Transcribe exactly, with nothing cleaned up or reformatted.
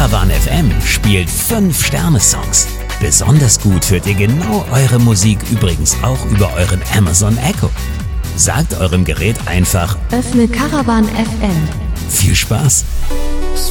Caravan F M spielt fünf Sterne Songs. Besonders gut hört ihr genau eure Musik übrigens auch über euren Amazon Echo. Sagt eurem Gerät einfach: Öffne Caravan F M. Viel Spaß!